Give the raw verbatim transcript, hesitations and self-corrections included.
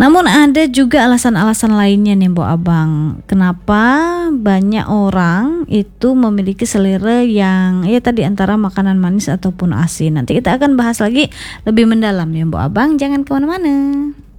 Namun ada juga alasan-alasan lainnya nih Mbok Abang, kenapa banyak orang itu memiliki selera yang ya tadi antara makanan manis ataupun asin. Nanti kita akan bahas lagi lebih mendalam ya Mbok Abang, jangan kemana-mana.